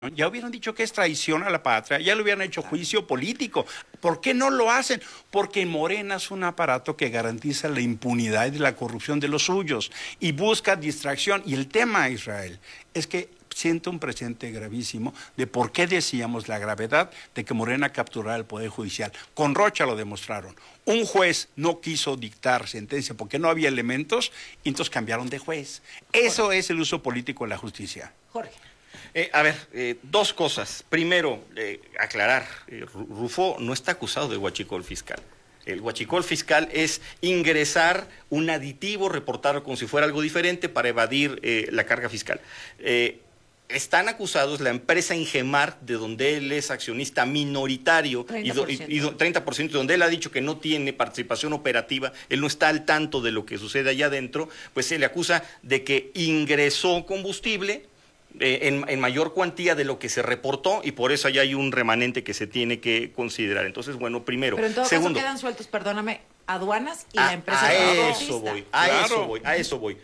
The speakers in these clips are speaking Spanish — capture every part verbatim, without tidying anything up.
Ya hubieran dicho que es traición a la patria, ya le hubieran hecho juicio político. ¿Por qué no lo hacen? Porque Morena es un aparato que garantiza la impunidad y la corrupción de los suyos y busca distracción. Y el tema, Israel, es que siento un presente gravísimo de por qué decíamos la gravedad de que Morena capturara el Poder Judicial. Con Rocha lo demostraron. Un juez no quiso dictar sentencia porque no había elementos y entonces cambiaron de juez. Eso Jorge. Es el uso político de la justicia. Jorge. Eh, a ver, eh, dos cosas. Primero, eh, aclarar, eh, Rufo no está acusado de huachicol fiscal. El huachicol fiscal es ingresar un aditivo, reportarlo como si fuera algo diferente para evadir eh, la carga fiscal. Eh, están acusados la empresa Ingemar, de donde él es accionista minoritario, treinta por ciento. y, do, y, y treinta por ciento, donde él ha dicho que no tiene participación operativa, él no está al tanto de lo que sucede allá adentro, pues se le acusa de que ingresó combustible Eh, en, en mayor cuantía de lo que se reportó y por eso allá hay un remanente que se tiene que considerar. Entonces, bueno, primero. Pero en todo Segundo, caso quedan sueltos, perdóname, aduanas y a, la empresa. A transportista. eso voy, a Claro. eso voy, a eso voy.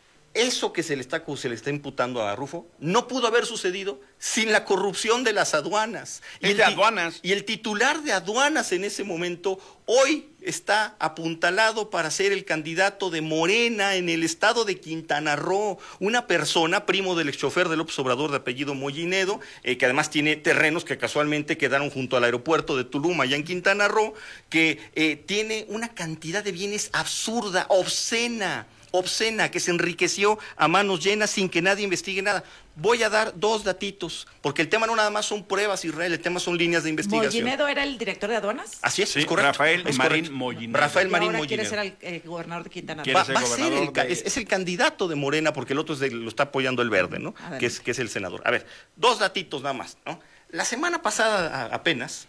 Eso que se le está se le está imputando a Rufo no pudo haber sucedido sin la corrupción de las aduanas. Y el de aduanas. Y el titular de aduanas en ese momento hoy está apuntalado para ser el candidato de Morena en el estado de Quintana Roo, una persona, primo del exchofer de López Obrador de apellido Mollinedo, eh, que además tiene terrenos que casualmente quedaron junto al aeropuerto de Tulum, allá en Quintana Roo, que eh, tiene una cantidad de bienes absurda, obscena, obscena, que se enriqueció a manos llenas sin que nadie investigue nada. Voy a dar dos datitos, porque el tema no nada más son pruebas, Israel, el tema son líneas de investigación. ¿Mollinedo era el director de aduanas? Así es, Sí, es correcto. Rafael es Marín correcto. Mollinedo. Rafael Y Marín ahora quiere Mollinedo. ser el eh, gobernador de Quintana Roo. Quiere Va, ser va a ser el, gobernador ca- de- es, es el candidato de Morena, porque el otro es de- lo está apoyando el Verde, ¿no? Adelante. Que es, que es el senador. A ver, dos datitos nada más, ¿no? La semana pasada a- apenas,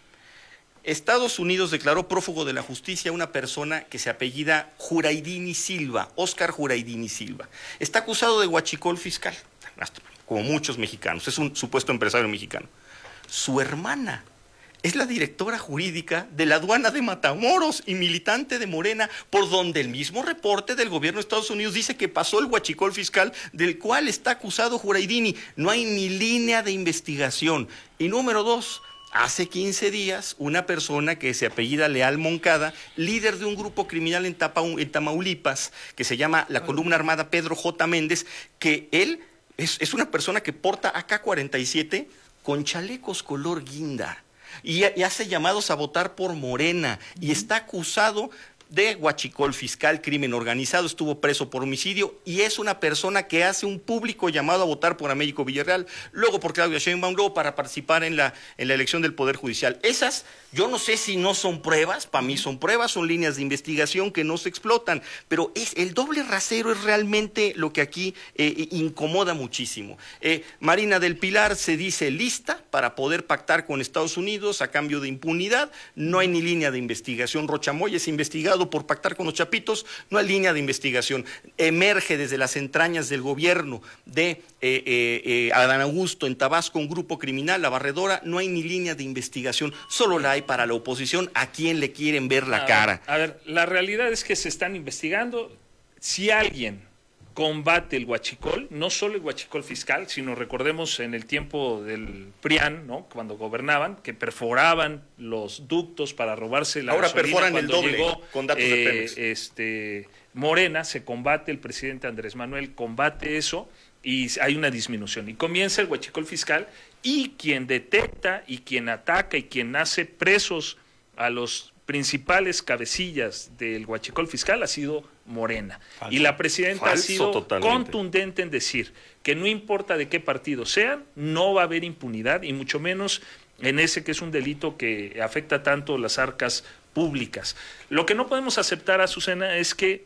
Estados Unidos declaró prófugo de la justicia a una persona que se apellida Juraidini Silva, Óscar Juraidini Silva. Está acusado de huachicol fiscal, como muchos mexicanos, es un supuesto empresario mexicano. Su hermana es la directora jurídica de la aduana de Matamoros y militante de Morena, por donde el mismo reporte del gobierno de Estados Unidos dice que pasó el huachicol fiscal del cual está acusado Juraidini. No hay ni línea de investigación. Y número dos, hace quince días, una persona que se apellida Leal Moncada, líder de un grupo criminal en, Tapa, en Tamaulipas, que se llama la Columna Armada Pedro J. Méndez, que él es, es una persona que porta A K cuarenta y siete con chalecos color guinda y, y hace llamados a votar por Morena y está acusado de huachicol fiscal, crimen organizado, estuvo preso por homicidio y es una persona que hace un público llamado a votar por Américo Villarreal, luego por Claudia Sheinbaum, luego para participar en la, en la elección del Poder Judicial. Esas, yo no sé si no son pruebas, para mí son pruebas, son líneas de investigación que no se explotan, pero es el doble rasero es realmente lo que aquí eh, incomoda muchísimo. Eh, Marina del Pilar se dice lista para poder pactar con Estados Unidos a cambio de impunidad, no hay ni línea de investigación. Rochamoy es investigado por pactar con los chapitos, no hay línea de investigación. Emerge desde las entrañas del gobierno de eh, eh, eh, Adán Augusto en Tabasco un grupo criminal, La Barredora, no hay ni línea de investigación, solo la hay para la oposición, a quien le quieren ver la a cara. Ver, a ver, la realidad es que se están investigando. Si alguien combate el huachicol, no solo el huachicol fiscal, sino recordemos en el tiempo del PRIAN, ¿no? Cuando gobernaban, que perforaban los ductos para robarse la Ahora gasolina. perforan el Cuando doble llegó, con datos eh, de Pemex. Este, Morena, se combate, el presidente Andrés Manuel combate eso y hay una disminución. Y comienza el huachicol fiscal y quien detecta y quien ataca y quien hace presos a los principales cabecillas del huachicol fiscal ha sido Morena. Falso. Y la presidenta Falso ha sido totalmente. contundente en decir que no importa de qué partido sean, no va a haber impunidad y mucho menos en ese que es un delito que afecta tanto las arcas públicas. Lo que no podemos aceptar, Azucena, es que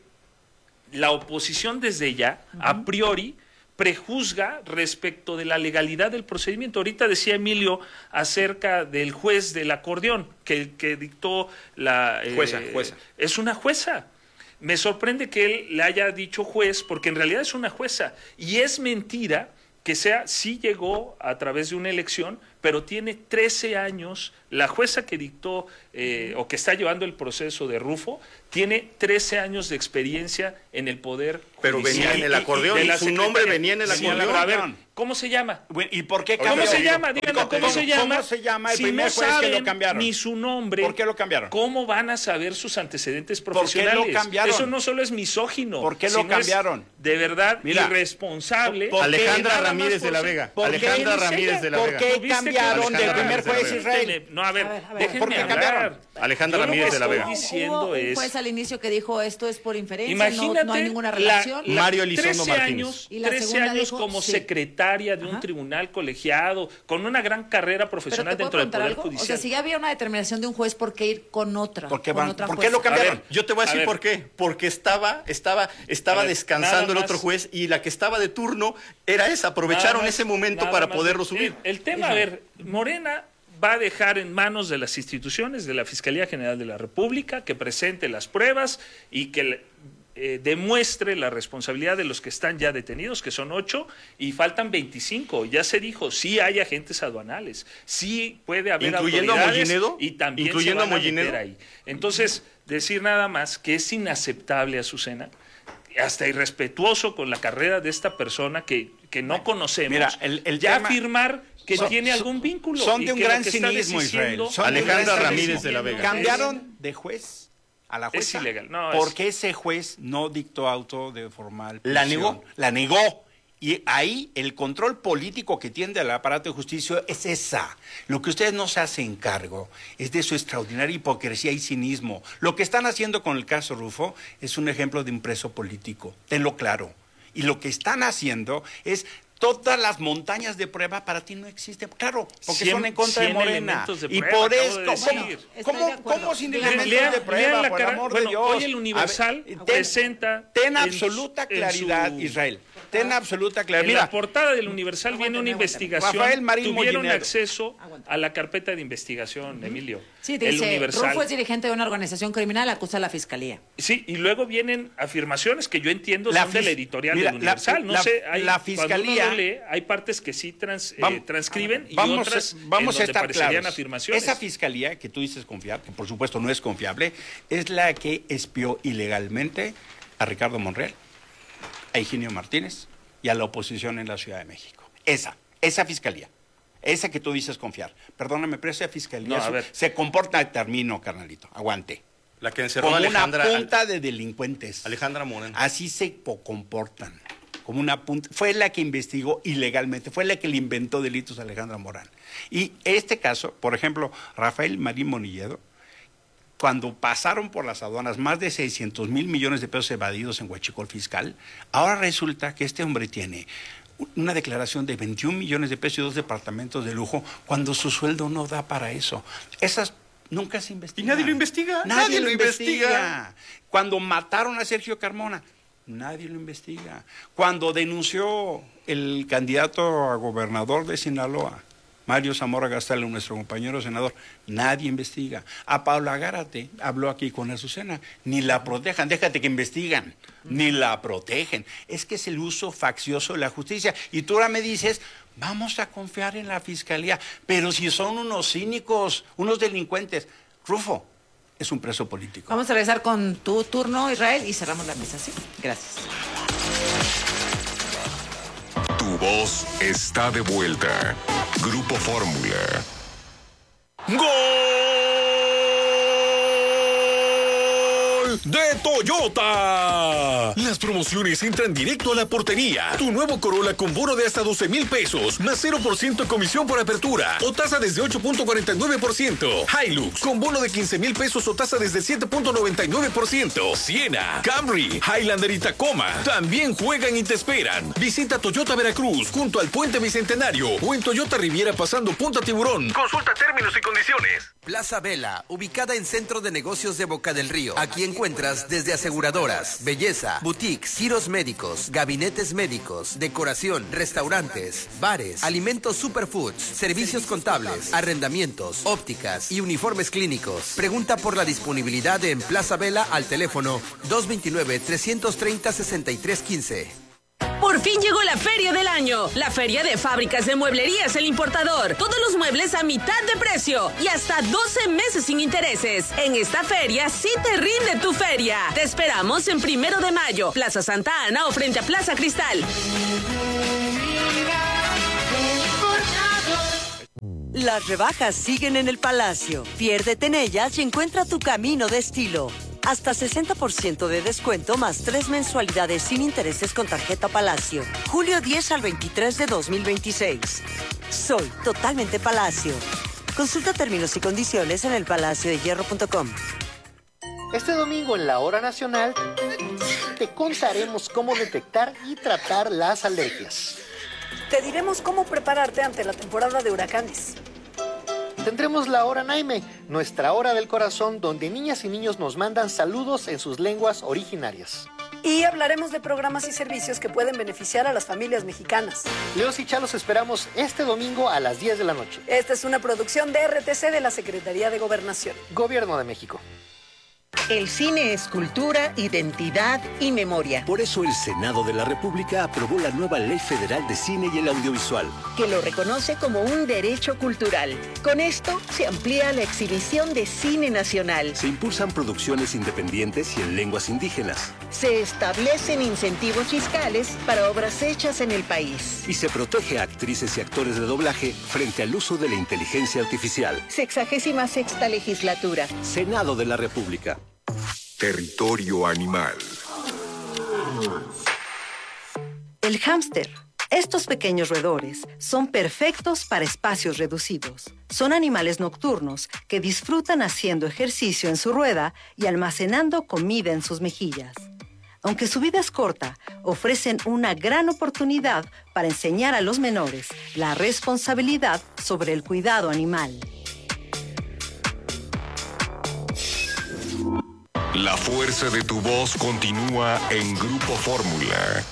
la oposición desde ya, uh-huh. a priori, prejuzga respecto de la legalidad del procedimiento. Ahorita decía Emilio acerca del juez del acordeón, que, que dictó la... Jueza, eh, jueza. Es una jueza. Me sorprende que él le haya dicho juez, porque en realidad es una jueza. Y es mentira que sea, sí llegó a través de una elección, pero tiene trece años, la jueza que dictó eh, o que está llevando el proceso de Rufo, tiene trece años de experiencia en el Poder Pero Judicial. venía en el acordeón, de la su nombre Secretaría. venía en el Sí, acordeón. a ver, ¿Cómo se llama? Bueno, ¿y por qué ¿Cómo cambió? se llama? Díganme, ¿cómo, ¿Cómo- se llama? ¿Cómo se llama el si primer no juez que saben lo cambiaron? ni su nombre. ¿Por qué lo cambiaron? ¿Cómo van a saber sus antecedentes ¿Por qué lo profesionales? cambiaron? Eso no solo es misógino. ¿Por qué lo sino es cambiaron? de verdad Mira, irresponsable. ¿por qué? Alejandra Nada más Ramírez por de la ser- Vega. ¿Por qué? Alejandra ¿En Ramírez serio? de la ¿Por Vega. qué ¿Tuviste cambiaron que- del primer Alejandra juez Ramírez Israel? Permíteme, No, a ver, A ver, a ver. déjenme ¿Por qué hablar. cambiaron? Alejandra Yo lo Ramírez que de la estoy Vega. diciendo Hubo un es... juez al inicio que dijo esto es por inferencia, Imagínate no, no hay ninguna la- relación. la- Mario Elizondo trece Martínez. años, Y la trece segunda años dijo, como sí. secretaria de un Ajá. tribunal colegiado, con una gran carrera Pero profesional ¿te puedo dentro del preguntar Poder algo? Judicial. O sea, si ya había una determinación de un juez, ¿por qué ir con otra? ¿Por qué con van- otra por qué lo jueza? cambiaron? A ver, Yo te voy a A decir ver. por qué. Porque estaba, estaba, estaba A ver, descansando nada el otro más. juez y la que estaba de turno era esa. Aprovecharon Nada más- ese momento nada para más poderlo de- subir. El, el tema, a ver, Morena va a dejar en manos de las instituciones, de la Fiscalía General de la República, que presente las pruebas y que eh, demuestre la responsabilidad de los que están ya detenidos, que son ocho, y faltan veinticinco. Ya se dijo, sí hay agentes aduanales, sí puede haber ¿Incluyendo a autoridades Mollinedo? y también ¿Incluyendo se van a a meter Mollinedo? ahí. Entonces, decir nada más que es inaceptable, Azucena, hasta irrespetuoso con la carrera de esta persona que, que no conocemos, mira, el- el ya tema- afirmar que Son- tiene son- algún vínculo. Son y de un que lo gran que está cinismo, Israel. diciendo- Son de un Alejandra gran Ramírez cinismo. de la Vega. Cambiaron de juez a la Es jueza. ilegal, no, es- porque ese juez no dictó auto de formal ¿La prisión. negó? La negó. Y ahí el control político que tiende al aparato de justicia es esa. Lo que ustedes no se hacen cargo es de su extraordinaria hipocresía y cinismo. Lo que están haciendo con el caso Rufo es un ejemplo de un preso político. Tenlo claro. Y lo que están haciendo es todas las montañas de prueba para ti no existen. Claro, porque Cien- son en contra de cien Morena. elementos de Y prueba, por acabo eso, de ¿cómo, decir. Estoy cómo- de acuerdo. cómo sin Lean- elementos lean- de lean prueba, la por cara- amor bueno, de Dios? hoy el Universal A ver, presenta Ten en su- absoluta en claridad, su- Israel. Ten absoluta En claridad. la Mira, portada del Universal viene una Aguántame, investigación. Rafael Marín Tuvieron Mollinedo. acceso Aguanta. a la carpeta de investigación, Emilio. Sí, el dice, Universal. Rufo es dirigente de una organización criminal, acusa a la fiscalía. Sí, y luego vienen afirmaciones que yo entiendo La son de fis- la editorial mira, del Universal. la- no la- sé, hay, la cuando fiscalía- uno lo lee, hay partes que sí trans- eh, Vam- transcriben y vamos, otras vamos en a donde estar parecerían claros. afirmaciones. Esa fiscalía que tú dices confiar, que por supuesto no es confiable, es la que espió ilegalmente a Ricardo Monreal, a Higinio Martínez y a la oposición en la Ciudad de México. Esa, esa fiscalía. Esa que tú dices confiar. Perdóname, pero esa fiscalía No, a su- ver. se comporta, termino, carnalito, aguante. La que encerró Como a Alejandra, una punta de delincuentes. Alejandra Moreno. Así se po- comportan, como una punta. Fue la que investigó ilegalmente, fue la que le inventó delitos a Alejandra Morán. Y este caso, por ejemplo, Rafael Marín Mollinedo, cuando pasaron por las aduanas más de seiscientos mil millones de pesos evadidos en huachicol fiscal, ahora resulta que este hombre tiene una declaración de veintiún millones de pesos y dos departamentos de lujo cuando su sueldo no da para eso. Esas nunca se investigan. Y nadie lo investiga, Nadie, nadie lo lo investiga. investiga. Cuando mataron a Sergio Carmona, nadie lo investiga. Cuando denunció el candidato a gobernador de Sinaloa, Mario Zamora Gastelum, nuestro compañero senador, nadie investiga. A Paula Gárate habló aquí con Azucena, ni la protejan, déjate que investigan, ni la protegen. Es que es el uso faccioso de la justicia. Y tú ahora me dices, vamos a confiar en la fiscalía, pero si son unos cínicos, unos delincuentes. Rufo es un preso político. Vamos a regresar con tu turno, Israel, y cerramos la mesa, ¿sí? Gracias. Tu voz está de vuelta. Grupo Fórmula. ¡Gol de Toyota! Las promociones entran directo a la portería. Tu nuevo Corolla con bono de hasta doce mil pesos, más cero por ciento comisión por apertura o tasa desde ocho punto cuarenta y nueve por ciento. Hilux con bono de quince mil pesos o tasa desde siete punto noventa y nueve por ciento. Siena, Camry, Highlander y Tacoma también juegan y te esperan. Visita Toyota Veracruz junto al Puente Bicentenario o en Toyota Riviera pasando Punta Tiburón. Consulta términos y condiciones. Plaza Vela, ubicada en Centro de Negocios de Boca del Río. Aquí encuentras desde aseguradoras, belleza, boutiques, giros médicos, gabinetes médicos, decoración, restaurantes, bares, alimentos superfoods, servicios contables, arrendamientos, ópticas y uniformes clínicos. Pregunta por la disponibilidad en Plaza Vela al teléfono dos dos nueve, tres tres cero, seis tres uno cinco. Por fin llegó la feria del año, la feria de fábricas de mueblerías El Importador. Todos los muebles a mitad de precio y hasta doce meses sin intereses. En esta feria sí te rinde tu feria. Te esperamos en Primero de Mayo, Plaza Santa Ana o frente a Plaza Cristal. Las rebajas siguen en el Palacio. Piérdete en ellas y encuentra tu camino de estilo. Hasta sesenta por ciento de descuento más tres mensualidades sin intereses con tarjeta Palacio. Julio diez al veintitrés de dos mil veintiséis. Soy totalmente Palacio. Consulta términos y condiciones en el palacio de hierro punto com. Este domingo en la Hora Nacional te contaremos cómo detectar y tratar las alergias. Te diremos cómo prepararte ante la temporada de huracanes. Tendremos la Hora Naime, nuestra hora del corazón, donde niñas y niños nos mandan saludos en sus lenguas originarias. Y hablaremos de programas y servicios que pueden beneficiar a las familias mexicanas. Leos y Chalos esperamos este domingo a las diez de la noche. Esta es una producción de R T C de la Secretaría de Gobernación. Gobierno de México. El cine es cultura, identidad y memoria. Por eso el Senado de la República aprobó la nueva Ley Federal de Cine y el Audiovisual, que lo reconoce como un derecho cultural. Con esto se amplía la exhibición de cine nacional. Se impulsan producciones independientes y en lenguas indígenas. Se establecen incentivos fiscales para obras hechas en el país. Y se protege a actrices y actores de doblaje frente al uso de la inteligencia artificial. Sexagésima sexta legislatura. Senado de la República. Territorio animal. El hámster. Estos pequeños roedores son perfectos para espacios reducidos. Son animales nocturnos que disfrutan haciendo ejercicio en su rueda y almacenando comida en sus mejillas. Aunque su vida es corta, ofrecen una gran oportunidad para enseñar a los menores la responsabilidad sobre el cuidado animal. La fuerza de tu voz continúa en Grupo Fórmula.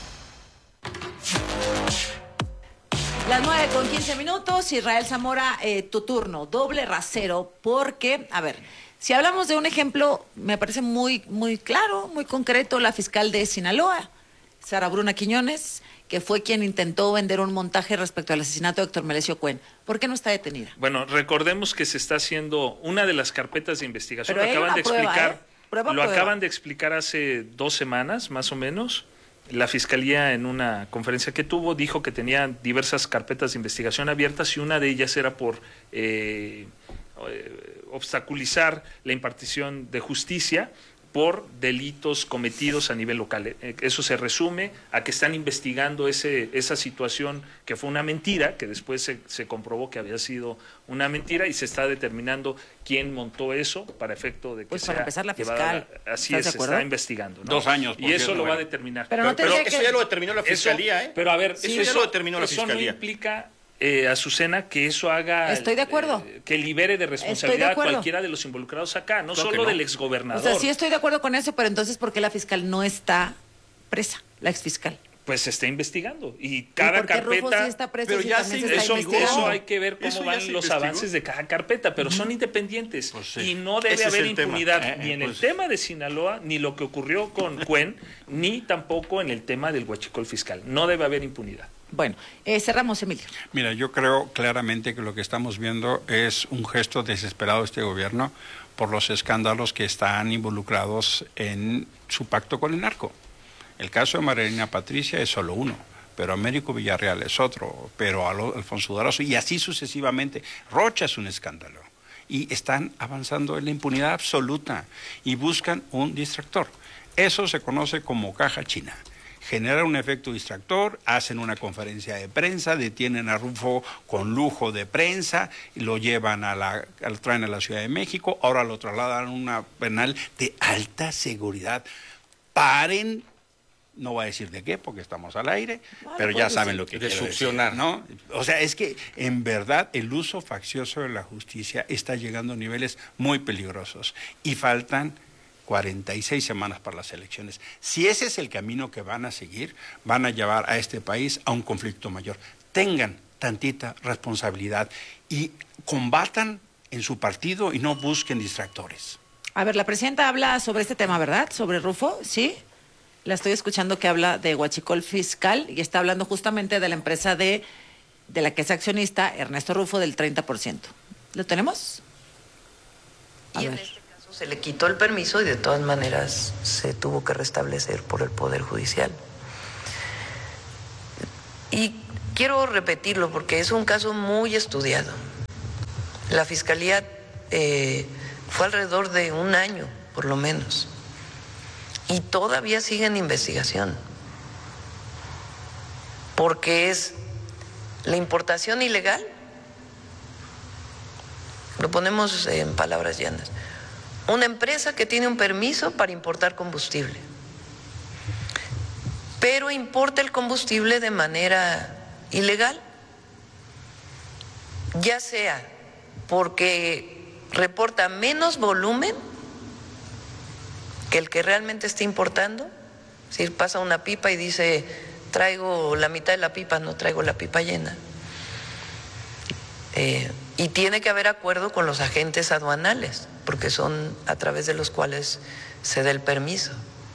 Las nueve con quince minutos, Israel Zamora, eh, tu turno, doble rasero, porque, a ver, si hablamos de un ejemplo, me parece muy, muy claro, muy concreto, la fiscal de Sinaloa, Sara Bruna Quiñones, que fue quien intentó vender un montaje respecto al asesinato de Héctor Melesio Cuen. ¿Por qué no está detenida? Bueno, recordemos que se está haciendo una de las carpetas de investigación, Pero lo acaban de prueba, explicar, ¿eh? Prueba, lo prueba. acaban de explicar hace dos semanas, más o menos. La Fiscalía, en una conferencia que tuvo, dijo que tenía diversas carpetas de investigación abiertas y una de ellas era por eh, eh, obstaculizar la impartición de justicia por delitos cometidos a nivel local. Eh, Eso se resume a que están investigando ese, esa situación que fue una mentira, que después se, se comprobó que había sido una mentira y se está determinando quién montó eso para efecto de que Pues sea para empezar la llevada- fiscal. así ¿Estás es, de se acuerdo? está investigando, ¿no? Dos años, por y eso cierto, lo va a bueno. determinar. Pero no Pero tendría eso que- ya lo determinó la Eso- fiscalía, ¿eh? Pero a ver, Sí, ya lo determinó la eso fiscalía. no implica, eh, Azucena, que eso haga... Estoy de acuerdo. eh, que libere de Estoy de responsabilidad a acuerdo. cualquiera de los involucrados acá, no Claro que solo no. del O exgobernador. sea, sí estoy de acuerdo con eso, pero entonces, ¿por qué la fiscal no está presa, la exfiscal? Pues se está investigando y cada ¿Y por qué Rufo carpeta... sí está preso pero si ya también se se está Eso, investigando? eso hay que ver cómo Eso ya van se los investigó. avances de cada carpeta, pero son independientes Pues sí. y no debe Ese es haber el tema. impunidad Eh, ni en pues- el tema de Sinaloa, ni lo que ocurrió con Cuen, ni tampoco en el tema del huachicol fiscal. No debe haber impunidad. Bueno, eh, cerramos, Emilio. Mira, yo creo claramente que lo que estamos viendo es un gesto desesperado de este gobierno por los escándalos que están involucrados en su pacto con el narco. El caso de Marilena Patricia es solo uno, pero Américo Villarreal es otro, pero Alo- Alfonso Durazo, y así sucesivamente. Rocha es un escándalo. Y están avanzando en la impunidad absoluta y buscan un distractor. Eso se conoce como caja china. Generan un efecto distractor, hacen una conferencia de prensa, detienen a Rufo con lujo de prensa, y lo llevan a la, lo traen a la Ciudad de México, ahora lo trasladan a una penal de alta seguridad. Paren, no voy a decir de qué, porque estamos al aire, Vale, pero ya pues, saben sí. lo que De quiero succionar. decir, ¿no? O sea, es que en verdad el uso faccioso de la justicia está llegando a niveles muy peligrosos y faltan cuarenta y seis semanas para las elecciones. Si ese es el camino que van a seguir, van a llevar a este país a un conflicto mayor. Tengan tantita responsabilidad y combatan en su partido y no busquen distractores. A ver, la presidenta habla sobre este tema, ¿verdad? Sobre Rufo, ¿sí? La estoy escuchando que habla de huachicol fiscal y está hablando justamente de la empresa de, de la que es accionista, Ernesto Rufo, del treinta por ciento. ¿Lo tenemos? A Y en ver. este caso se le quitó el permiso y de todas maneras se tuvo que restablecer por el Poder Judicial. Y quiero repetirlo porque es un caso muy estudiado. La Fiscalía eh, fue alrededor de un año, por lo menos, y todavía sigue en investigación, porque es la importación ilegal, lo ponemos en palabras llanas, una empresa que tiene un permiso para importar combustible, pero importa el combustible de manera ilegal, ya sea porque reporta menos volumen que el que realmente está importando, es decir, pasa una pipa y dice, traigo la mitad de la pipa, no traigo la pipa llena. Eh, y tiene que haber acuerdo con los agentes aduanales, porque son a través de los cuales se da el permiso.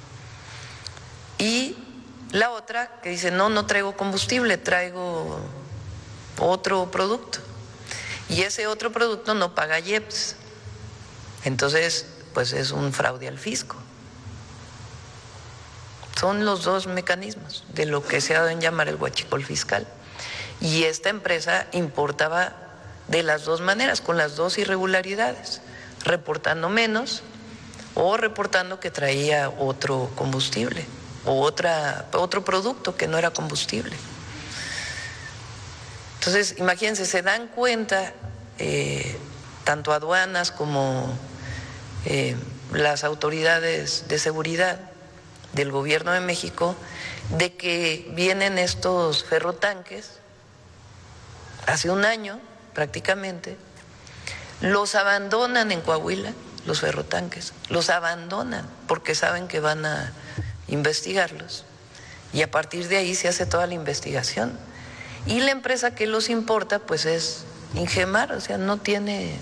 Y la otra que dice, no, no traigo combustible, traigo otro producto. Y ese otro producto no paga I E P S. Entonces, pues es un fraude al fisco. Son los dos mecanismos de lo que se ha dado en llamar el huachicol fiscal. Y esta empresa importaba de las dos maneras, con las dos irregularidades, reportando menos o reportando que traía otro combustible o otra, otro producto que no era combustible. Entonces, imagínense, se dan cuenta eh, tanto aduanas como eh, las autoridades de seguridad del gobierno de México de que vienen estos ferrotanques hace un año prácticamente, los abandonan en Coahuila, los ferrotanques, los abandonan porque saben que van a investigarlos y a partir de ahí se hace toda la investigación. Y la empresa que los importa pues es Ingemar, o sea, no tiene,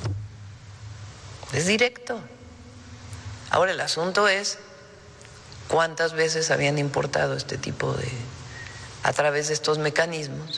es directo. Ahora el asunto es cuántas veces habían importado este tipo de, a través de estos mecanismos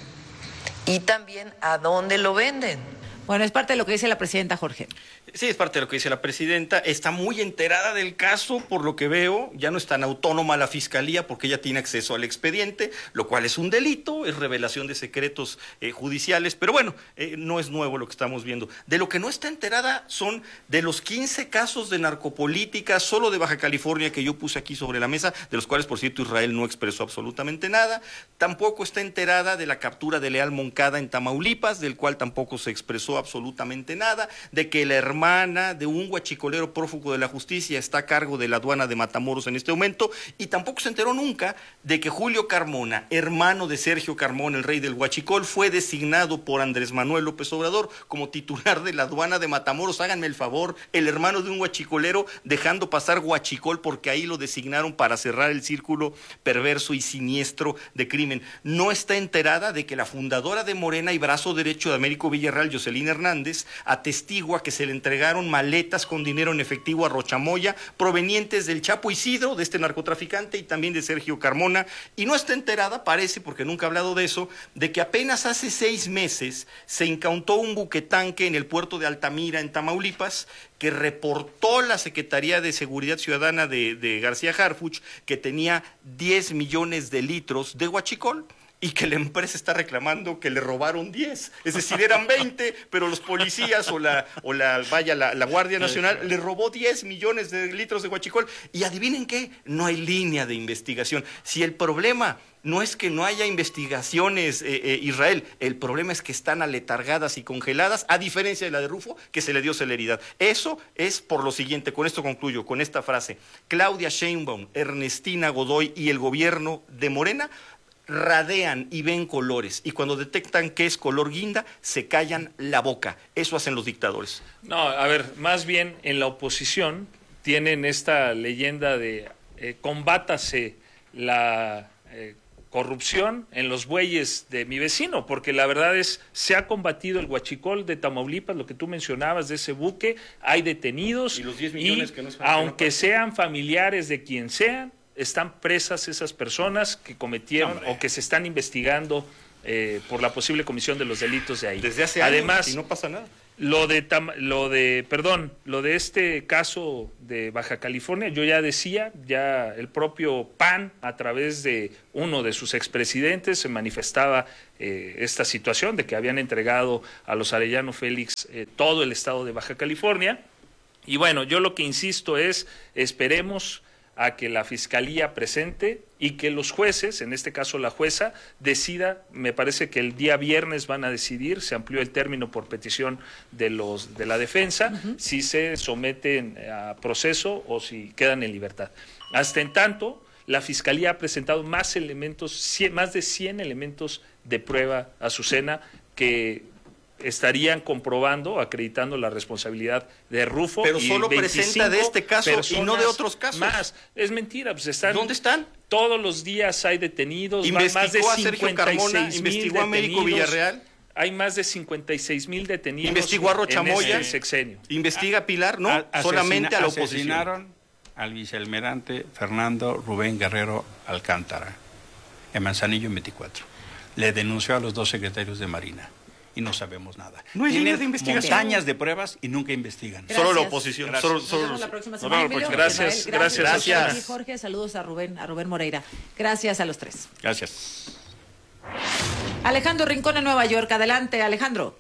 y también a dónde lo venden. Bueno, es parte de lo que dice la presidenta, Jorge. Sí, es parte de lo que dice la presidenta. Está muy enterada del caso, por lo que veo. Ya no es tan autónoma la fiscalía porque ella tiene acceso al expediente, lo cual es un delito, es revelación de secretos eh, judiciales. Pero bueno, eh, no es nuevo lo que estamos viendo. De lo que no está enterada son de los quince casos de narcopolítica solo de Baja California que yo puse aquí sobre la mesa, de los cuales, por cierto, Israel no expresó absolutamente nada. Tampoco está enterada de la captura de Leal Moncada en Tamaulipas, del cual tampoco se expresó absolutamente nada, de que la hermana de un huachicolero prófugo de la justicia está a cargo de la aduana de Matamoros en este momento, y tampoco se enteró nunca de que Julio Carmona, hermano de Sergio Carmona, el rey del huachicol, fue designado por Andrés Manuel López Obrador como titular de la aduana de Matamoros. Háganme el favor, el hermano de un huachicolero dejando pasar huachicol porque ahí lo designaron para cerrar el círculo perverso y siniestro de crimen. No está enterada de que la fundadora de Morena y brazo derecho de Américo Villarreal, Jocelyn Hernández, atestigua que se le entregaron maletas con dinero en efectivo a Rochamoya provenientes del Chapo Isidro, de este narcotraficante, y también de Sergio Carmona, y no está enterada, parece, porque nunca ha hablado de eso, de que apenas hace seis meses se incautó un buquetanque en el puerto de Altamira, en Tamaulipas, que reportó la Secretaría de Seguridad Ciudadana de, de García Harfuch que tenía diez millones de litros de huachicol, y que la empresa está reclamando que le robaron diez, es decir, eran veinte, pero los policías o la, o la vaya, la, la Guardia Nacional le robó diez millones de litros de huachicol, y adivinen qué, no hay línea de investigación. Si el problema no es que no haya investigaciones, eh, eh, Israel, el problema es que están aletargadas y congeladas, a diferencia de la de Rufo, que se le dio celeridad. Eso es por lo siguiente, con esto concluyo, con esta frase: Claudia Sheinbaum, Ernestina Godoy y el gobierno de Morena radean y ven colores, y cuando detectan que es color guinda, se callan la boca. Eso hacen los dictadores. No, a ver, más bien en la oposición tienen esta leyenda de eh, combátase la eh, corrupción en los bueyes de mi vecino, porque la verdad es, se ha combatido el huachicol de Tamaulipas, lo que tú mencionabas de ese buque, hay detenidos, y los diez millones y que no es aunque sean familiares de quien sean, están presas esas personas que cometieron no, o que se están investigando eh, por la posible comisión de los delitos de ahí. Desde hace Además, años y no pasa nada. Lo de, lo de, perdón, lo de este caso de Baja California, yo ya decía, ya el propio P A N, a través de uno de sus expresidentes, se manifestaba eh, esta situación de que habían entregado a los Arellano Félix eh, todo el estado de Baja California. Y bueno, yo lo que insisto es, esperemos a que la Fiscalía presente y que los jueces, en este caso la jueza, decida. Me parece que el día viernes van a decidir, se amplió el término por petición de los de la defensa, uh-huh. si se someten a proceso o si quedan en libertad. Hasta en tanto, la Fiscalía ha presentado más elementos, cien, más de cien elementos de prueba, Azucena, que estarían comprobando, acreditando la responsabilidad de Rufo. Pero solo presenta de este caso y no de otros casos. Más, es mentira, pues están. ¿Dónde están? Todos los días hay detenidos. ¿Investigó más de a Sergio Carmona? ¿Investigó a Américo Villarreal? Hay más de cincuenta y seis mil detenidos. ¿Investigó a Rocha Moya? Sexenio. ¿Investiga a Pilar? No, a, solamente a la oposición. Asesinaron al vicealmirante Fernando Rubén Guerrero Alcántara en Manzanillo en veinticuatro. Le denunció a los dos secretarios de Marina. Y no sabemos nada. No hay línea de investigación. Montañas de pruebas y nunca investigan. Gracias. Solo la oposición. Gracias. Solo, solo, Nos vemos la próxima semana. No, Emilio, gracias, Israel, gracias, gracias. gracias. Y Jorge, saludos a Rubén, a Rubén Moreira. Gracias a los tres. Gracias. Alejandro Rincón en Nueva York. Adelante, Alejandro.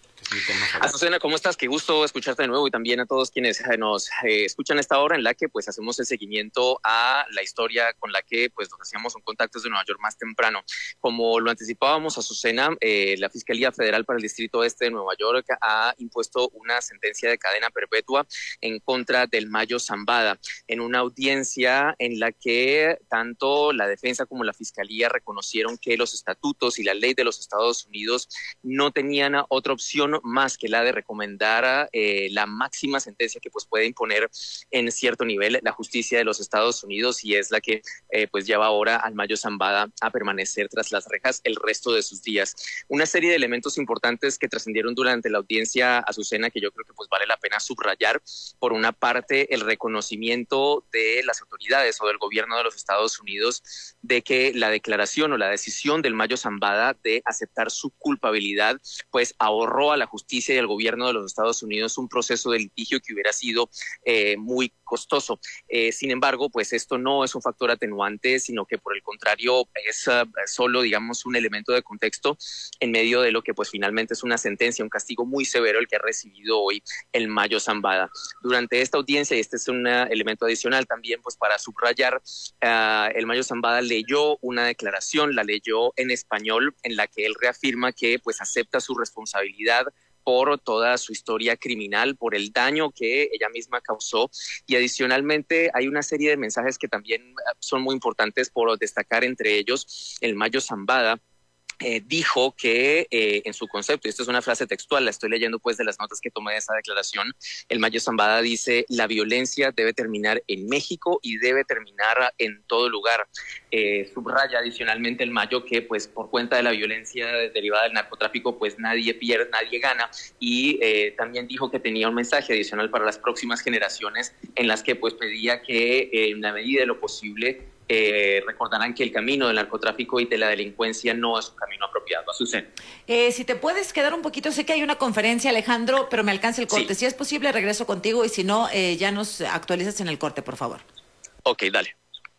Azucena, ¿cómo estás? Qué gusto escucharte de nuevo y también a todos quienes nos eh, escuchan a esta hora en la que pues hacemos el seguimiento a la historia con la que pues nos hacíamos un contacto desde Nueva York más temprano. Como lo anticipábamos, Azucena, eh, la Fiscalía Federal para el Distrito Este de Nueva York ha impuesto una sentencia de cadena perpetua en contra del Mayo Zambada en una audiencia en la que tanto la defensa como la Fiscalía reconocieron que los estatutos y la ley de los Estados Unidos no tenían otra opción más que la de recomendar eh, la máxima sentencia que pues puede imponer en cierto nivel la justicia de los Estados Unidos, y es la que eh, pues lleva ahora al Mayo Zambada a permanecer tras las rejas el resto de sus días. Una serie de elementos importantes que trascendieron durante la audiencia, Azucena, que yo creo que pues vale la pena subrayar. Por una parte, el reconocimiento de las autoridades o del gobierno de los Estados Unidos de que la declaración o la decisión del Mayo Zambada de aceptar su culpabilidad pues ahorró a la justicia y al gobierno de los Estados Unidos un proceso de litigio que hubiera sido eh, muy costoso. Eh, sin embargo, pues esto no es un factor atenuante, sino que por el contrario es uh, solo, digamos, un elemento de contexto en medio de lo que pues finalmente es una sentencia, un castigo muy severo el que ha recibido hoy el Mayo Zambada. Durante esta audiencia, y este es un uh, elemento adicional también pues para subrayar, uh, el Mayo Zambada leyó una declaración, la leyó en español, en la que él reafirma que pues acepta su responsabilidad por toda su historia criminal, por el daño que ella misma causó, y adicionalmente hay una serie de mensajes que también son muy importantes por destacar, entre ellos el Mayo Zambada Eh, dijo que eh, en su concepto, y esto es una frase textual, la estoy leyendo pues de las notas que tomé de esa declaración, el Mayo Zambada dice: la violencia debe terminar en México y debe terminar en todo lugar. Eh, subraya adicionalmente el Mayo que pues por cuenta de la violencia derivada del narcotráfico pues nadie pierde, nadie gana, y eh, también dijo que tenía un mensaje adicional para las próximas generaciones en las que pues pedía que eh, en la medida de lo posible Eh, recordarán que el camino del narcotráfico y de la delincuencia no es un camino apropiado. Azucena. Eh, si te puedes quedar un poquito, sé que hay una conferencia, Alejandro, pero me alcanza el corte. Sí. Si es posible, regreso contigo, y si no, eh, ya nos actualizas en el corte, por favor. Ok, dale.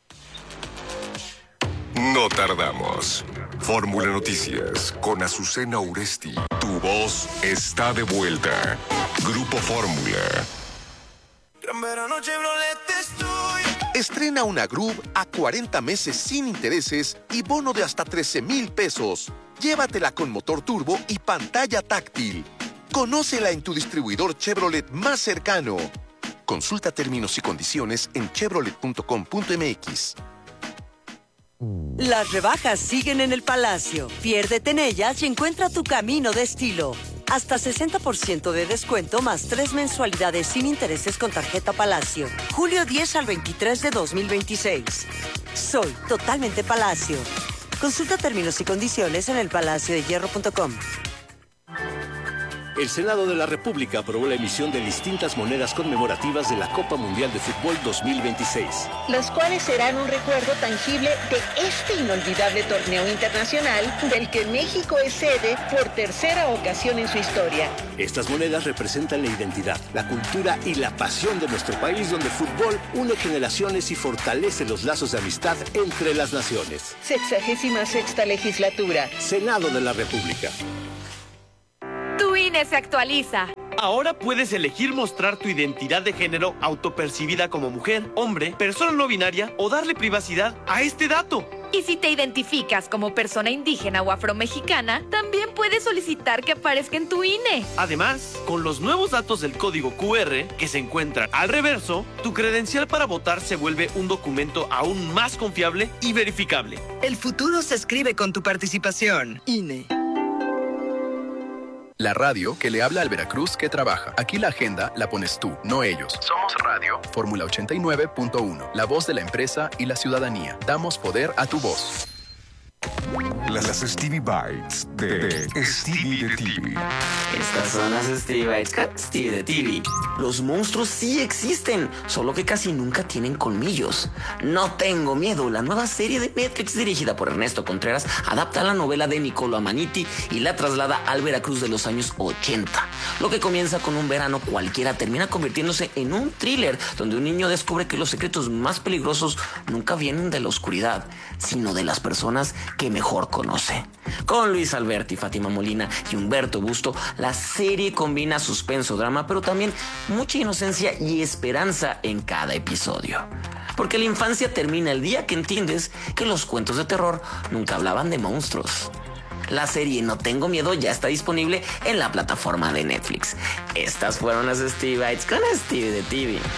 No tardamos. Fórmula Noticias con Azucena Uresti. Tu voz está de vuelta. Grupo Fórmula. Gran verano Chevrolet estoy. Estrena una Groove a cuarenta meses sin intereses y bono de hasta trece mil pesos. Llévatela con motor turbo y pantalla táctil. Conócela en tu distribuidor Chevrolet más cercano. Consulta términos y condiciones en chevrolet punto com punto m x. Las rebajas siguen en el Palacio. Piérdete en ellas y encuentra tu camino de estilo. Hasta sesenta por ciento de descuento más tres mensualidades sin intereses con tarjeta Palacio. julio diez al veintitrés de dos mil veintiséis. Soy totalmente Palacio. Consulta términos y condiciones en el palacio de hierro punto com. El Senado de la República aprobó la emisión de distintas monedas conmemorativas de la Copa Mundial de Fútbol dos mil veintiséis. Las cuales serán un recuerdo tangible de este inolvidable torneo internacional del que México es sede por tercera ocasión en su historia. Estas monedas representan la identidad, la cultura y la pasión de nuestro país, donde el fútbol une generaciones y fortalece los lazos de amistad entre las naciones. Sexagésima sexta legislatura. Senado de la República. Tu I N E se actualiza. Ahora puedes elegir mostrar tu identidad de género autopercibida como mujer, hombre, persona no binaria o darle privacidad a este dato. Y si te identificas como persona indígena o afromexicana, también puedes solicitar que aparezca en tu I N E. Además, con los nuevos datos del código Q R que se encuentran al reverso, tu credencial para votar se vuelve un documento aún más confiable y verificable. El futuro se escribe con tu participación. I N E. La radio que le habla al Veracruz que trabaja. Aquí la agenda la pones tú, no ellos. Somos radio. Fórmula ochenta y nueve punto uno. La voz de la empresa y la ciudadanía. Damos poder a tu voz. Las Stevie Bites de Stevie de T V. Estas son las Stevie Bites con Stevie de T V. Los monstruos sí existen, solo que casi nunca tienen colmillos. No tengo miedo. La nueva serie de Netflix dirigida por Ernesto Contreras adapta la novela de Niccolo Amaniti y la traslada al Veracruz de los años ochenta. Lo que comienza con un verano cualquiera termina convirtiéndose en un thriller donde un niño descubre que los secretos más peligrosos nunca vienen de la oscuridad, sino de las personas que mejor conoce. Con Luis Alberti, Fátima Molina y Humberto Busto, la serie combina suspenso, drama, pero también mucha inocencia y esperanza en cada episodio. Porque la infancia termina el día que entiendes que los cuentos de terror nunca hablaban de monstruos. La serie No Tengo Miedo ya está disponible en la plataforma de Netflix. Estas fueron las Stevie Bites con Stevie de T V.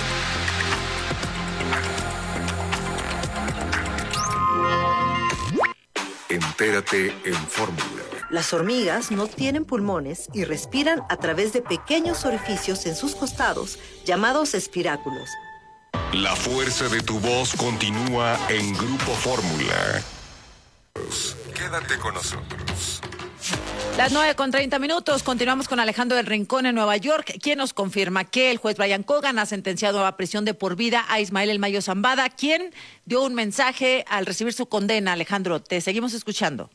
Entérate en Fórmula. Las hormigas no tienen pulmones y respiran a través de pequeños orificios en sus costados, llamados espiráculos. La fuerza de tu voz continúa en Grupo Fórmula. Quédate con nosotros. Las nueve con treinta minutos, continuamos con Alejandro del Rincón en Nueva York, quien nos confirma que el juez Brian Cogan ha sentenciado a prisión de por vida a Ismael El Mayo Zambada, quien dio un mensaje al recibir su condena. Alejandro, te seguimos escuchando.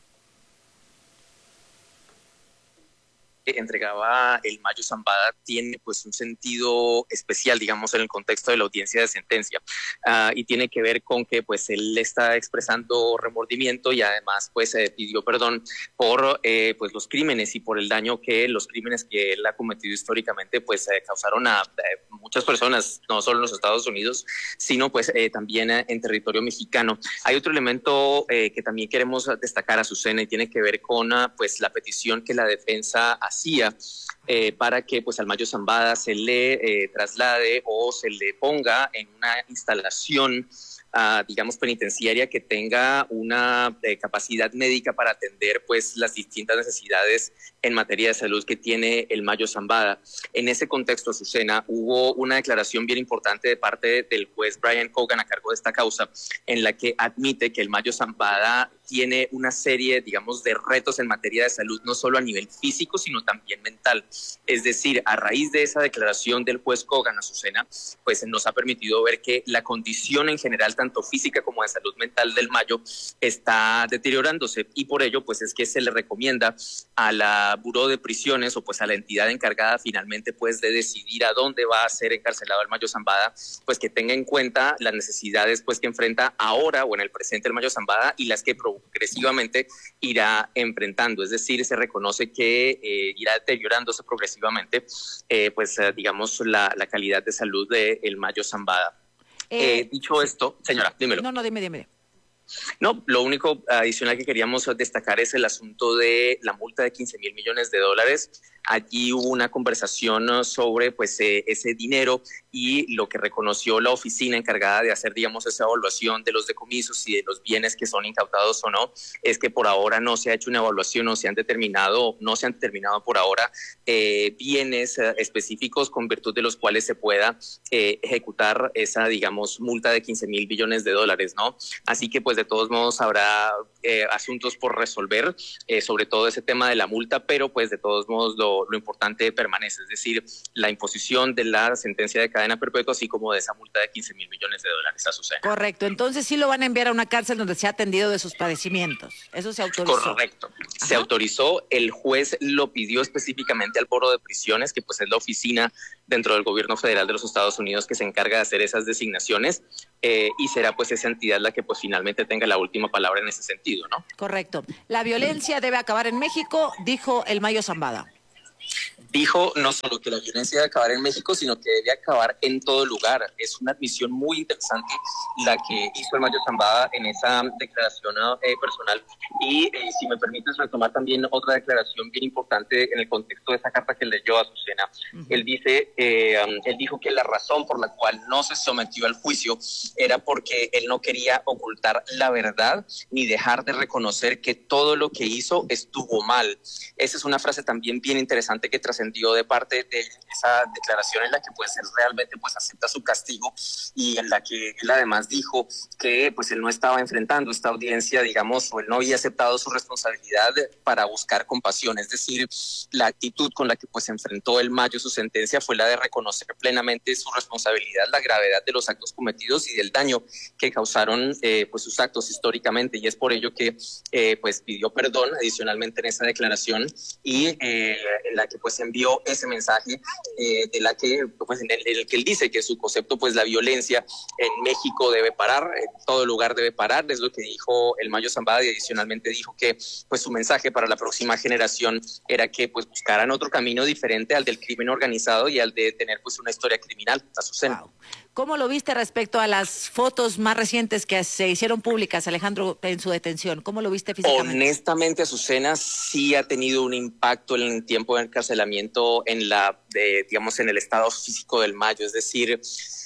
Entregaba el Mayo Zambada tiene pues un sentido especial, digamos, en el contexto de la audiencia de sentencia, uh, y tiene que ver con que pues él está expresando remordimiento y además pues eh, pidió perdón por eh, pues los crímenes y por el daño que los crímenes que él ha cometido históricamente pues eh, causaron a eh, muchas personas, no solo en los Estados Unidos, sino pues eh, también eh, en territorio mexicano. Hay otro elemento eh, que también queremos destacar, Azucena, y tiene que ver con uh, pues la petición que la defensa hacía eh, para que pues al Mayo Zambada se le eh, traslade o se le ponga en una instalación Uh, digamos, penitenciaria que tenga una eh, capacidad médica para atender pues las distintas necesidades en materia de salud que tiene el Mayo Zambada. En ese contexto, Azucena, hubo una declaración bien importante de parte del juez Brian Cogan a cargo de esta causa, en la que admite que el Mayo Zambada tiene una serie, digamos, de retos en materia de salud, no solo a nivel físico, sino también mental. Es decir, a raíz de esa declaración del juez Cogan, Azucena, pues nos ha permitido ver que la condición en general, tanto física como de salud mental del Mayo, está deteriorándose, y por ello pues es que se le recomienda a la Buró de Prisiones o pues a la entidad encargada finalmente pues de decidir a dónde va a ser encarcelado el Mayo Zambada, pues que tenga en cuenta las necesidades pues que enfrenta ahora o en el presente el Mayo Zambada y las que progresivamente irá enfrentando. Es decir, se reconoce que eh, irá deteriorándose progresivamente eh, pues eh, digamos la, la calidad de salud del Mayo Zambada. Eh, eh, dicho sí. esto, señora, dímelo. No, no, dime, dime. No, lo único adicional que queríamos destacar es el asunto de la multa de quince mil millones de dólares. Allí hubo una conversación sobre pues eh, ese dinero y lo que reconoció la oficina encargada de hacer, digamos, esa evaluación de los decomisos y de los bienes que son incautados o no, es que por ahora no se ha hecho una evaluación, no se han determinado, no se han determinado por ahora eh, bienes eh, específicos con virtud de los cuales se pueda eh, ejecutar esa, digamos, multa de quince mil billones de dólares, ¿no? Así que pues de todos modos habrá eh, asuntos por resolver, eh, sobre todo ese tema de la multa, pero pues de todos modos lo lo, lo importante permanece, es decir, la imposición de la sentencia de cadena perpetua, así como de esa multa de quince mil millones de dólares, Azucena. Correcto, entonces sí lo van a enviar a una cárcel donde se ha atendido de sus padecimientos. Eso se autorizó. Correcto, se autorizó, el juez lo pidió específicamente al Foro de Prisiones, que pues es la oficina dentro del gobierno federal de los Estados Unidos que se encarga de hacer esas designaciones, eh, y será pues esa entidad la que pues finalmente tenga la última palabra en ese sentido, ¿no? Correcto. La violencia debe acabar en México, dijo el Mayo Zambada. Dijo no solo que la violencia debe acabar en México, sino que debe acabar en todo lugar. Es una admisión muy interesante la que hizo el Mayo Zambada en esa declaración eh, personal. Y eh, si me permites retomar también otra declaración bien importante en el contexto de esa carta que leyó a Azucena. Uh-huh. Él dice, eh, um, él dijo que la razón por la cual no se sometió al juicio era porque él no quería ocultar la verdad ni dejar de reconocer que todo lo que hizo estuvo mal. Esa es una frase también bien interesante que trascendió de parte de esa declaración en la que pues él realmente pues acepta su castigo y en la que él además dijo que pues él no estaba enfrentando esta audiencia, digamos, o él no había aceptado su responsabilidad para buscar compasión, es decir, la actitud con la que pues enfrentó el Mayo su sentencia fue la de reconocer plenamente su responsabilidad, la gravedad de los actos cometidos y del daño que causaron eh, pues sus actos históricamente, y es por ello que eh, pues pidió perdón adicionalmente en esa declaración y eh, en la que pues envió ese mensaje eh, de la que pues en el, en el que él dice que su concepto pues la violencia en México debe parar, en todo lugar debe parar, es lo que dijo el Mayo Zambada, y adicionalmente dijo que pues su mensaje para la próxima generación era que pues buscaran otro camino diferente al del crimen organizado y al de tener pues una historia criminal. Azucena. Wow. ¿Cómo lo viste respecto a las fotos más recientes que se hicieron públicas, Alejandro, en su detención? ¿Cómo lo viste físicamente? Honestamente, Azucena, sí ha tenido un impacto en el tiempo de encarcelamiento en la, de, digamos, en el estado físico del Mayo, es decir,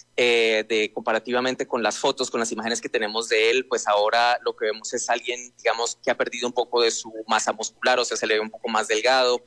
eh, de comparativamente con las fotos, con las imágenes que tenemos de él, pues ahora lo que vemos es alguien, digamos, que ha perdido un poco de su masa muscular, o sea, se le ve un poco más delgado,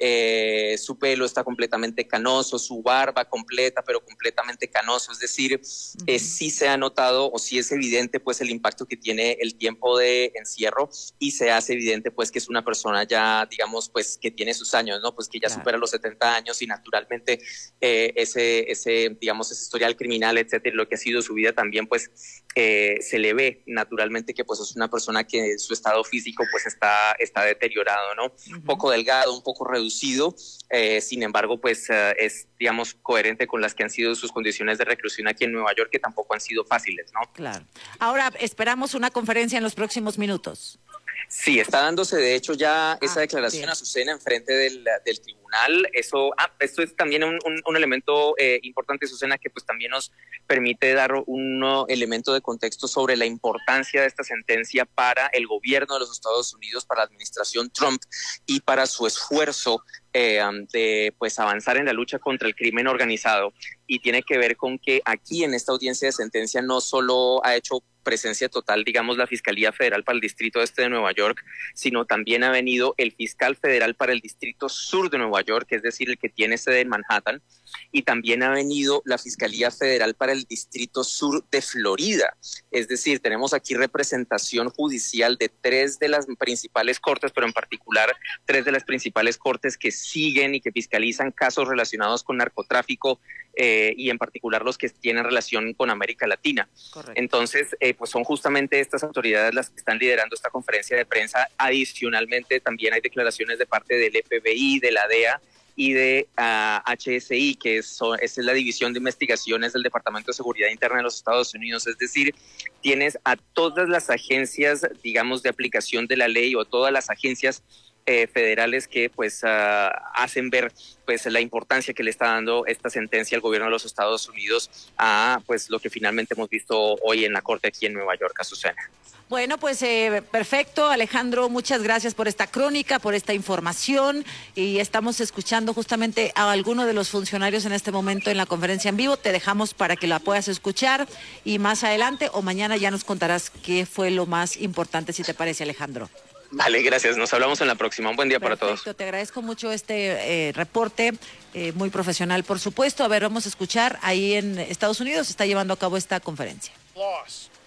eh, su pelo está completamente canoso, su barba completa, pero completamente canoso, es decir, uh-huh. eh, sí se ha notado o sí es evidente pues el impacto que tiene el tiempo de encierro, y se hace evidente pues que es una persona ya, digamos, pues que tiene sus años, ¿no? Pues que ya claro. supera los setenta años y naturalmente eh, ese, ese, digamos, ese historial criminal, etcétera, lo que ha sido su vida también pues eh, se le ve naturalmente que pues es una persona que su estado físico pues está, está deteriorado, ¿no? Uh-huh. Un poco delgado, un poco reducido, eh, sin embargo pues uh, es, digamos, coherente con las que han sido sus condiciones de reclusión aquí en Nueva York, que tampoco han sido fáciles, ¿no? Claro. Ahora esperamos una conferencia en los próximos minutos. Sí, está dándose de hecho ya ah, esa declaración bien. Azucena en frente del, del tribunal. Eso, ah, esto es también un, un, un elemento eh, importante, Azucena, que pues también nos permite dar un uh, elemento de contexto sobre la importancia de esta sentencia para el gobierno de los Estados Unidos, para la administración Trump y para su esfuerzo eh, de pues avanzar en la lucha contra el crimen organizado. Y tiene que ver con que aquí en esta audiencia de sentencia no solo ha hecho presencia total, digamos, la Fiscalía Federal para el Distrito Este de Nueva York, sino también ha venido el Fiscal Federal para el Distrito Sur de Nueva York, es decir, el que tiene sede en Manhattan, y también ha venido la Fiscalía Federal para el Distrito Sur de Florida. Es decir, tenemos aquí representación judicial de tres de las principales cortes, pero en particular tres de las principales cortes que siguen y que fiscalizan casos relacionados con narcotráfico, eh, y en particular los que tienen relación con América Latina. Correcto. Entonces, eh, pues son justamente estas autoridades las que están liderando esta conferencia de prensa. Adicionalmente, también hay declaraciones de parte del F B I, de la D E A y de uh, H S I, que es, es la División de Investigaciones del Departamento de Seguridad Interna de los Estados Unidos. Es decir, tienes a todas las agencias, digamos, de aplicación de la ley, o todas las agencias Eh, federales que pues uh, hacen ver pues la importancia que le está dando esta sentencia al gobierno de los Estados Unidos a pues lo que finalmente hemos visto hoy en la corte aquí en Nueva York, Azucena. Bueno, pues eh, perfecto, Alejandro, muchas gracias por esta crónica, por esta información, y estamos escuchando justamente a alguno de los funcionarios en este momento en la conferencia en vivo. Te dejamos para que la puedas escuchar y más adelante o mañana ya nos contarás qué fue lo más importante, si te parece, Alejandro. Vale, gracias. Nos hablamos en la próxima. Un buen día Perfecto, para todos. Te agradezco mucho este eh, reporte, eh, muy profesional, por supuesto. A ver, vamos a escuchar. Ahí en Estados Unidos se está llevando a cabo esta conferencia. Loss.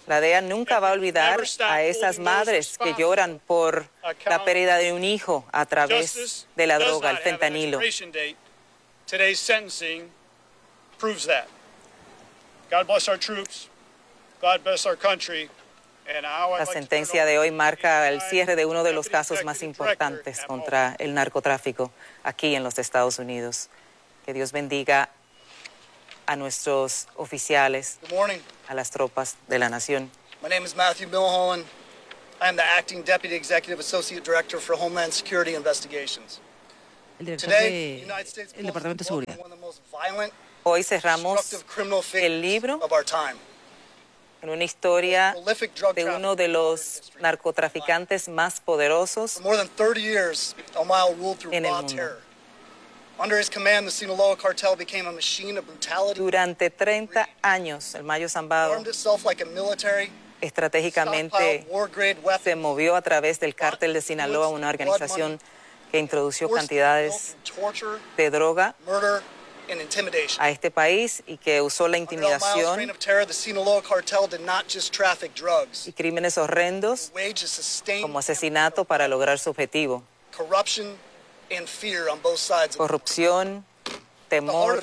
La D E A nunca va a olvidar a esas madres que lloran por la pérdida de un hijo a través de la droga, el fentanilo. Today's sentencing proves that. God bless our troops. God bless our country. La sentencia de hoy marca el cierre de uno de los casos más importantes contra el narcotráfico aquí en los Estados Unidos. Que Dios bendiga a nuestros oficiales, a las tropas de la nación. My name is Matthew Milholland. I am the acting Deputy Executive Associate Director for Homeland Security Investigations. El director del Departamento de Seguridad. Hoy cerramos el libro en una historia de uno de los narcotraficantes más poderosos en el mundo. Durante treinta años, el Mayo Zambada estratégicamente se movió a través del cártel de Sinaloa, una organización que introdujo cantidades de droga a este país y que usó la intimidación y crímenes horrendos como asesinato para lograr su objetivo. Corrupción, temor.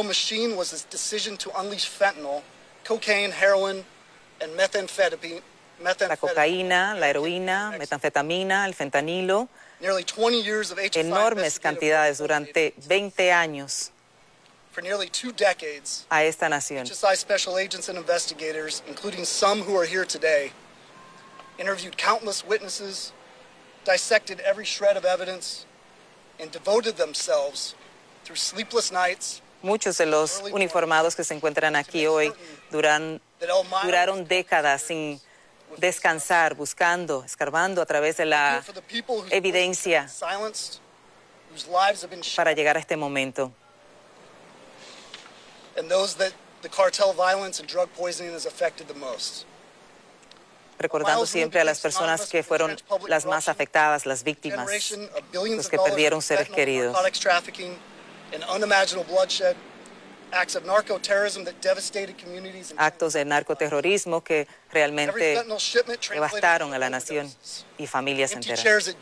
La cocaína, la heroína, metanfetamina, el fentanilo, enormes cantidades durante veinte años for nearly two decades, a esta nación. H S I special agents and investigators, including some who are here today, interviewed countless witnesses, dissected every shred of evidence, and devoted themselves through sleepless nights. Muchos de los uniformados que se encuentran aquí hoy duran, duraron décadas sin descansar, buscando, escarbando a través de la evidencia para llegar a este momento. And those that the cartel violence and drug poisoning has affected the most. Recordando siempre a las personas que fueron las más afectadas, las víctimas, los que perdieron seres queridos. Actos de narcoterrorismo que realmente devastaron a la nación y familias enteras.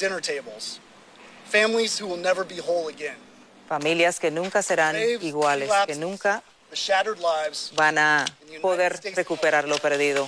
Familias que nunca serán iguales, que nunca van a poder recuperar lo perdido.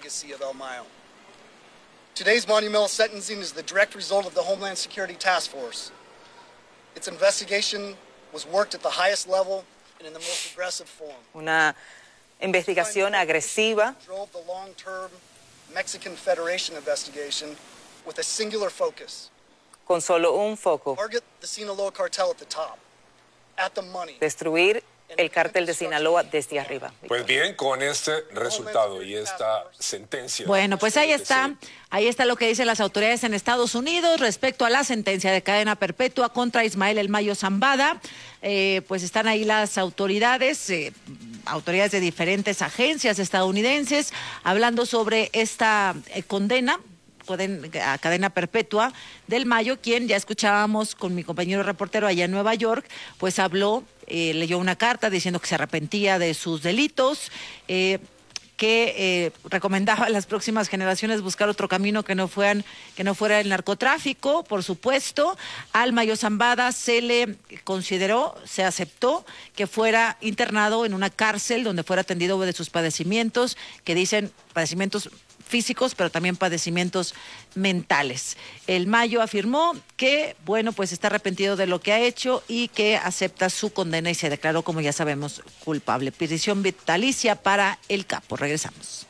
Today's monumental sentencing is the direct result of the Homeland Security Task Force. Its investigation was worked at the highest level and in the most aggressive form. Una investigación agresiva. Drove the long-term Mexican Federation investigation with a singular focus. Con solo un foco. Target the Sinaloa cartel at the top, at the money. Destruir el cártel de Sinaloa desde arriba. Pues bien, con este resultado y esta sentencia. Bueno, pues ahí está, ahí está lo que dicen las autoridades en Estados Unidos respecto a la sentencia de cadena perpetua contra Ismael El Mayo Zambada. Eh, pues están ahí las autoridades, eh, autoridades de diferentes agencias estadounidenses, hablando sobre esta eh, condena a cadena perpetua del Mayo, quien ya escuchábamos con mi compañero reportero allá en Nueva York, pues habló, eh, leyó una carta diciendo que se arrepentía de sus delitos, eh, que eh, recomendaba a las próximas generaciones buscar otro camino que no fueran, que no fuera el narcotráfico. Por supuesto, al Mayo Zambada se le consideró, se aceptó que fuera internado en una cárcel donde fuera atendido de sus padecimientos, que dicen padecimientos físicos, pero también padecimientos mentales. El Mayo afirmó que, bueno, pues está arrepentido de lo que ha hecho y que acepta su condena y se declaró, como ya sabemos, culpable. Prisión vitalicia para el capo. Regresamos.